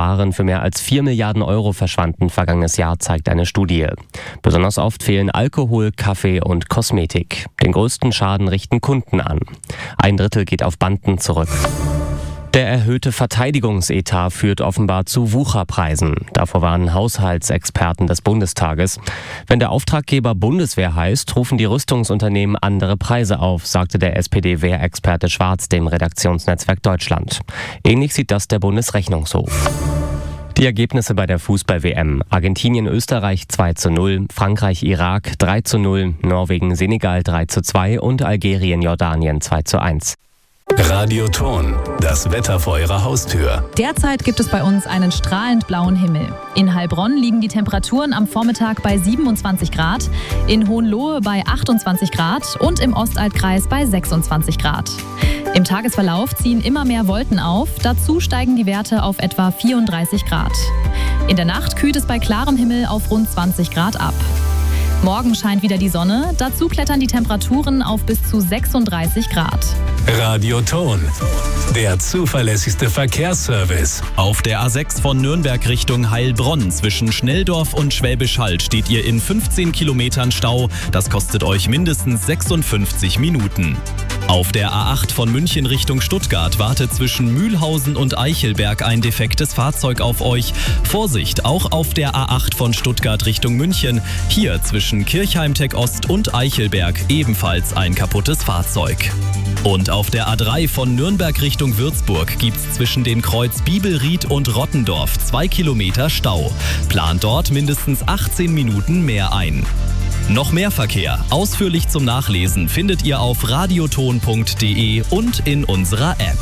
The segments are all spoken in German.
Waren für mehr als 4 Milliarden Euro verschwanden vergangenes Jahr, zeigt eine Studie. Besonders oft fehlen Alkohol, Kaffee und Kosmetik. Den größten Schaden richten Kunden an. 1/3 geht auf Banden zurück. Der erhöhte Verteidigungsetat führt offenbar zu Wucherpreisen. Davor warnen Haushaltsexperten des Bundestages. Wenn der Auftraggeber Bundeswehr heißt, rufen die Rüstungsunternehmen andere Preise auf, sagte der SPD-Wehrexperte Schwarz dem Redaktionsnetzwerk Deutschland. Ähnlich sieht das der Bundesrechnungshof. Die Ergebnisse bei der Fußball-WM. Argentinien-Österreich 2:0, Frankreich-Irak 3:0, Norwegen-Senegal 3:2 und Algerien-Jordanien 2:1. Radioton, das Wetter vor Ihrer Haustür. Derzeit gibt es bei uns einen strahlend blauen Himmel. In Heilbronn liegen die Temperaturen am Vormittag bei 27 Grad, in Hohenlohe bei 28 Grad und im Ostaltkreis bei 26 Grad. Im Tagesverlauf ziehen immer mehr Wolken auf, dazu steigen die Werte auf etwa 34 Grad. In der Nacht kühlt es bei klarem Himmel auf rund 20 Grad ab. Morgen scheint wieder die Sonne, dazu klettern die Temperaturen auf bis zu 36 Grad. Radioton, der zuverlässigste Verkehrsservice. Auf der A6 von Nürnberg Richtung Heilbronn zwischen Schnelldorf und Schwäbisch Hall steht ihr in 15 Kilometern Stau. Das kostet euch mindestens 56 Minuten. Auf der A8 von München Richtung Stuttgart wartet zwischen Mühlhausen und Eichelberg ein defektes Fahrzeug auf euch. Vorsicht, auch auf der A8 von Stuttgart Richtung München. Hier zwischen Kirchheim-Tech Ost und Eichelberg ebenfalls ein kaputtes Fahrzeug. Und auf der A3 von Nürnberg Richtung Würzburg gibt's zwischen den Kreuz Bibelried und Rottendorf 2 Kilometer Stau. Plant dort mindestens 18 Minuten mehr ein. Noch mehr Verkehr, ausführlich zum Nachlesen, findet ihr auf radioton.de und in unserer App.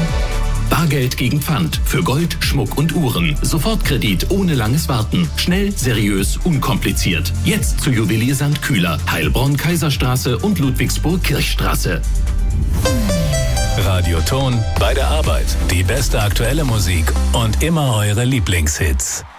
Bargeld gegen Pfand für Gold, Schmuck und Uhren. Sofortkredit ohne langes Warten. Schnell, seriös, unkompliziert. Jetzt zu Juwelier St. Kühler, Heilbronn, Kaiserstraße und Ludwigsburg Kirchstraße. Radioton bei der Arbeit. Die beste aktuelle Musik und immer eure Lieblingshits.